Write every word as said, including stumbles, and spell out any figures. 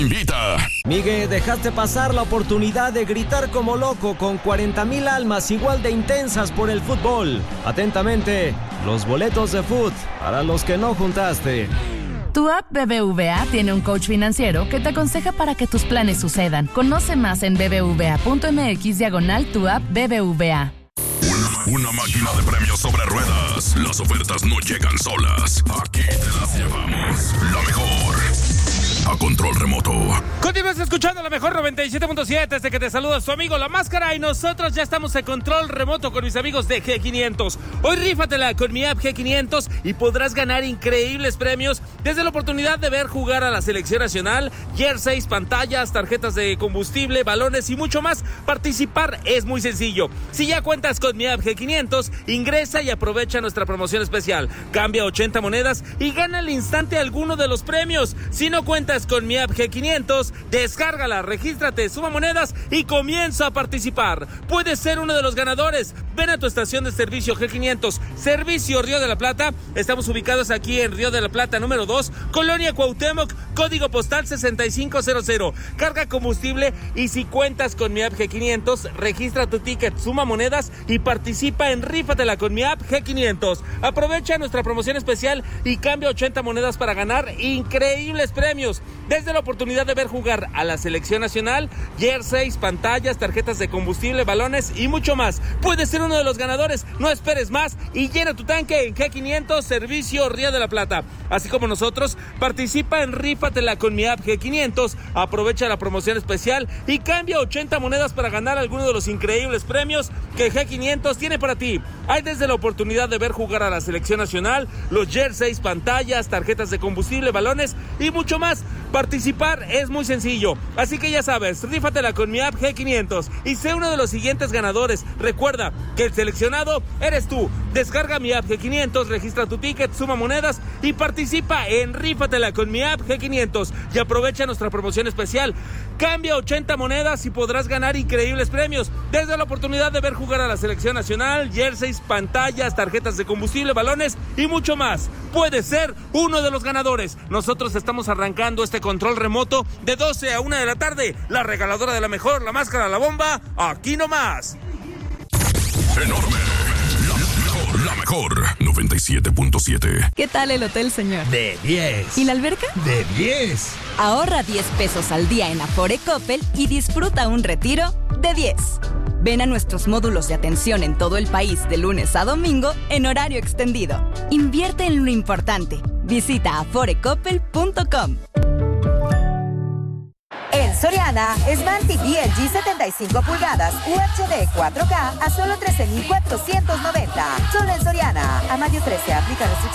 invita. Migue, dejaste pasar la oportunidad de gritar como loco con cuarenta mil almas igual de intensas por el fútbol. Atentamente, los boletos de fut para los que no juntaste. Tu app B B V A tiene un coach financiero que te aconseja para que tus planes sucedan. Conoce más en bbva.mx diagonal tu app B B V A. Una, una máquina de premios sobre ruedas. Las ofertas no llegan solas. Aquí te las llevamos. La mejor. A control remoto. Continúas escuchando la mejor noventa y siete punto siete. Desde que te saluda su amigo La Máscara. Y nosotros ya estamos en control remoto con mis amigos de G quinientos. Hoy rífatela con mi app G quinientos y podrás ganar increíbles premios. Desde la oportunidad de ver jugar a la selección nacional, jerseys, pantallas, tarjetas de combustible, balones y mucho más. Participar es muy sencillo. Si ya cuentas con mi app G quinientos, ingresa y aprovecha nuestra promoción especial. Cambia ochenta monedas y gana al instante alguno de los premios. Si no cuentas con mi app G quinientos, descárgala, regístrate, suma monedas y comienza a participar. Puedes ser uno de los ganadores. Ven a tu estación de servicio G quinientos, Servicio Río de la Plata. Estamos ubicados aquí en Río de la Plata número dos, Colonia Cuauhtémoc, código postal sesenta y cinco cero cero. Carga combustible y si cuentas con mi app G quinientos, registra tu ticket, suma monedas y participa en Rífatela con mi app G quinientos. Aprovecha nuestra promoción especial y cambia ochenta monedas para ganar increíbles premios. Desde la oportunidad de ver jugar a la selección nacional, jerseys, pantallas, tarjetas de combustible, balones y mucho más. Puedes ser uno de los ganadores. No esperes más y llena tu tanque en G quinientos, Servicio Río de la Plata. Así como nosotros, participa en Rífatela con mi app G quinientos, aprovecha la promoción especial y cambia ochenta monedas para ganar alguno de los increíbles premios que G quinientos tiene para ti. Hay desde la oportunidad de ver jugar a la selección nacional, los jerseys, pantallas, tarjetas de combustible, balones y mucho más. Participar es muy sencillo, así que ya sabes, rífatela con mi app G quinientos y sé uno de los siguientes ganadores. Recuerda que el seleccionado eres tú. Descarga mi app G quinientos, registra tu ticket, suma monedas y participa en Rífatela con mi app G quinientos y aprovecha nuestra promoción especial. Cambia ochenta monedas y podrás ganar increíbles premios. Desde la oportunidad de ver jugar a la selección nacional, jerseys, pantallas, tarjetas de combustible, balones y mucho más. Puedes ser uno de los ganadores. Nosotros estamos arrancando este control remoto de doce a una de la tarde. La regaladora de la mejor, La Máscara, La Bomba, aquí nomás. Enorme. La mejor, la mejor. noventa y siete punto siete. ¿Qué tal el hotel, señor? De diez. ¿Y la alberca? De diez. Ahorra diez pesos al día en Afore Coppel y disfruta un retiro de diez. Ven a nuestros módulos de atención en todo el país de lunes a domingo en horario extendido. Invierte en lo importante. Visita afore coppel punto com. En Soriana, Smart T V L G setenta y cinco pulgadas U H D cuatro K a solo trece mil cuatrocientos noventa. Solo en Soriana. A mayo trece, aplica restricciones.